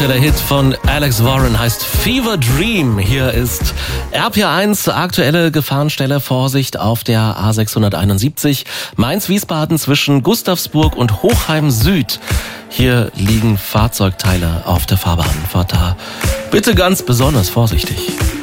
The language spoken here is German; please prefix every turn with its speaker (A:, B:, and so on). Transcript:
A: aktueller Hit von Alex Warren heißt Fever Dream. Hier ist RPR1, aktuelle Gefahrenstelle. Vorsicht auf der A671 Mainz-Wiesbaden zwischen Gustavsburg und Hochheim Süd. Hier liegen Fahrzeugteile auf der Fahrbahn. Fahrt da bitte ganz besonders vorsichtig.